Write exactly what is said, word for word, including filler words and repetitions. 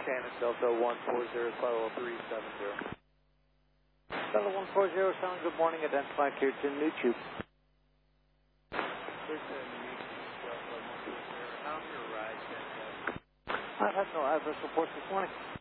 Shannon, Delta one four zero, follow three seven zero. Delta one four zero seven, good morning, identify here to New Tube. I've had no adverse reports this morning.